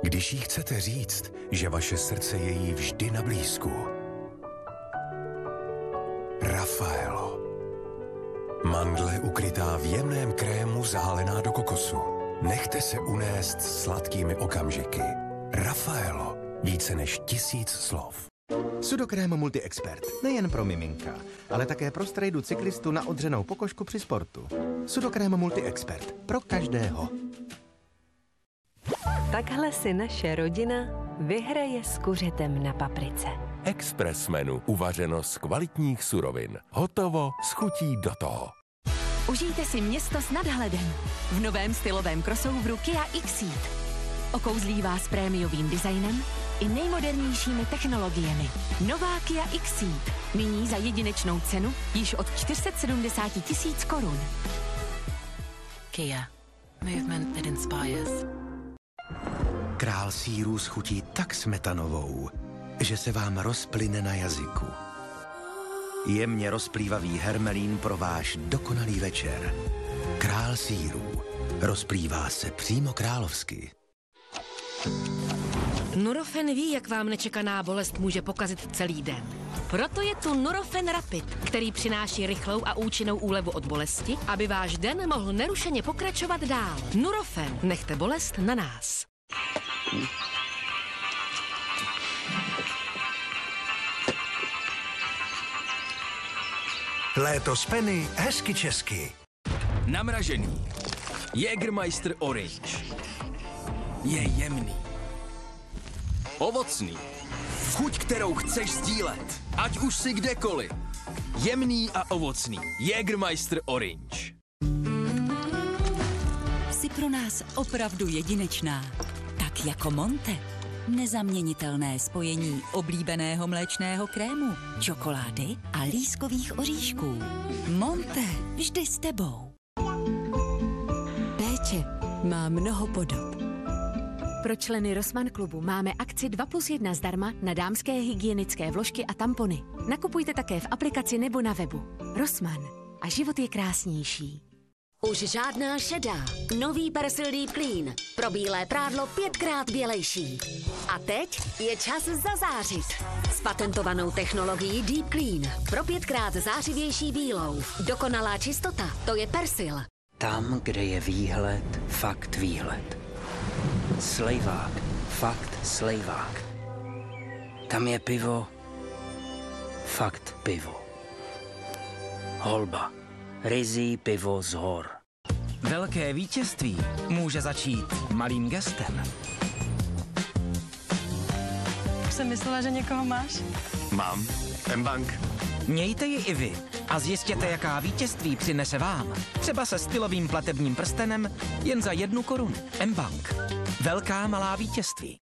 Když jí chcete říct, že vaše srdce je jí vždy na blízku. Raffaello. Mandle ukrytá v jemném krému zálená do kokosu. Nechte se unést sladkými okamžiky. Raffaello. Více než 1000 slov. Sudokrém Multi-Expert. Nejen pro miminka, ale také pro strejdu cyklistu na odřenou pokožku při sportu. Sudokrém Multi-Expert. Pro každého. Takhle si naše rodina vyhraje s kuřetem na paprice. Express menu. Uvařeno z kvalitních surovin. Hotovo s chutí do toho. Užijte si město s nadhledem v novém stylovém crossoveru Kia Xceed. Okouzlí vás prémiovým designem i nejmodernějšími technologiemi. Nová Kia Xceed. Nyní za jedinečnou cenu již od 470 000 korun. Kia. Movement that inspires. Král sýrů s chutí tak smetanovou, že se vám rozplyne na jazyku. Jemně rozplývavý hermelín pro váš dokonalý večer. Král sýrů. Rozplývá se přímo královsky. Nurofen ví, jak vám nečekaná bolest může pokazit celý den. Proto je tu Nurofen Rapid, který přináší rychlou a účinnou úlevu od bolesti, aby váš den mohl nerušeně pokračovat dál. Nurofen. Nechte bolest na nás. Léto z Penny hezky česky. Namražený. Jägermeister Orange. Je jemný. Ovocný. Chuť, kterou chceš sdílet. Ať už si kdekoliv. Jemný a ovocný. Jägermeister Orange. Jsi pro nás opravdu jedinečná. Tak jako Monte. Nezaměnitelné spojení oblíbeného mléčného krému, čokolády a lískových oříšků. Monte, vždy s tebou. Péče má mnoho podob. Pro členy Rossmann klubu máme akci 2+1 zdarma na dámské hygienické vložky a tampony. Nakupujte také v aplikaci nebo na webu. Rossmann. A život je krásnější. Už žádná šedá. Nový Persil Deep Clean. Pro bílé prádlo 5krát bělejší. A teď je čas zazářit. S patentovanou technologií Deep Clean. Pro 5krát zářivější bílou. Dokonalá čistota, to je Persil. Tam, kde je výhled, fakt výhled. Slejvák, fakt slejvák. Tam je pivo, fakt pivo. Holba, ryzí pivo z hor. Velké vítězství může začít malým gestem. Už jsem myslela, že někoho máš. Mám. mBank. Mějte ji i vy a zjistěte, jaká vítězství přinese vám. Třeba se stylovým platebním prstenem jen za 1 korunu. mBank. Velká malá vítězství.